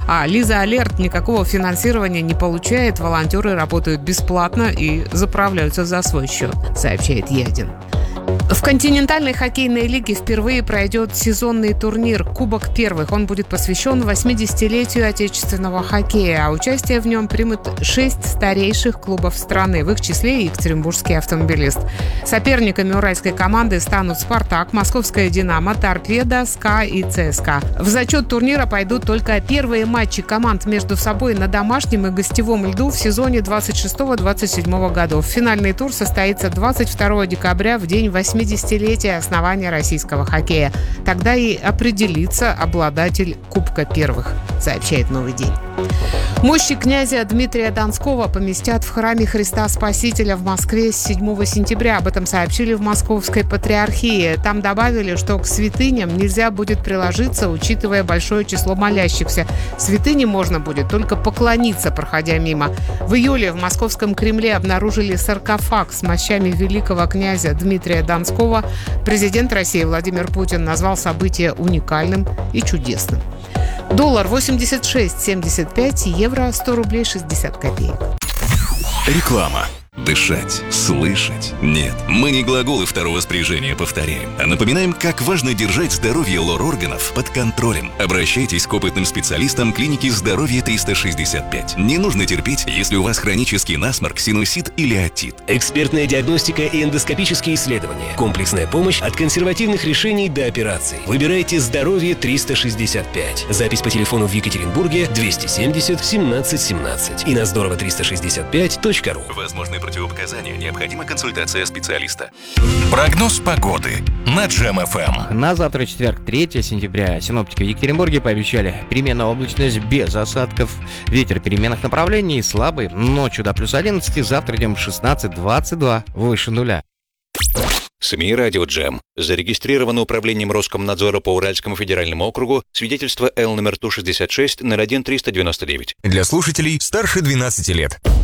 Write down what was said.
А Лиза Алерт никакого финансирования не получает, волонтеры работают бесплатно и заправляются за свой счет, сообщает Е1. В континентальной хоккейной лиге впервые пройдет сезонный турнир «Кубок первых». Он будет посвящен 80-летию отечественного хоккея, а участие в нем примут 6 старейших клубов страны, в их числе и Екатеринбургский автомобилист. Соперниками уральской команды станут «Спартак», «Московская Динамо», «Торпедо», «СКА» и «ЦСКА». В зачет турнира пойдут только первые матчи команд между собой на домашнем и гостевом льду в сезоне 26-27 годов. Финальный тур состоится 22 декабря, в день 80-летия основания российского хоккея. Тогда и определится обладатель Кубка первых, сообщает «Новый день». Мощи князя Дмитрия Донского поместят в храме Христа Спасителя в Москве с 7 сентября. Об этом сообщили в Московской патриархии. Там добавили, что к святыням нельзя будет приложиться, учитывая большое число молящихся. Святыне можно будет только поклониться, проходя мимо. В июле в Московском Кремле обнаружили саркофаг с мощами великого князя Дмитрия Донского. Президент России Владимир Путин назвал событие уникальным и чудесным. Доллар 86,75, евро 100 рублей 60 копеек. Реклама. Дышать, слышать. Нет, мы не глаголы второго спряжения повторяем, а напоминаем, как важно держать здоровье лор-органов под контролем. Обращайтесь к опытным специалистам клиники «Здоровье 365». Не нужно терпеть, если у вас хронический насморк, синусит или отит. Экспертная диагностика и эндоскопические исследования. Комплексная помощь от консервативных решений до операций. Выбирайте «Здоровье 365». Запись по телефону в Екатеринбурге 270 17 17 и на здорово365.ру. Возможны противопоказания, необходима консультация специалиста. Прогноз погоды на Джем ФМ. На завтра, четверг, 3 сентября, синоптики в Екатеринбурге пообещали переменная облачность без осадков. Ветер переменных направлений слабый, ночью до плюс 11, завтра днем 16-22, выше нуля. СМИ «Радио Джем». Зарегистрировано управлением Роскомнадзора по Уральскому федеральному округу свидетельство Л номер Ту-66 01-399. Для слушателей старше 12 лет.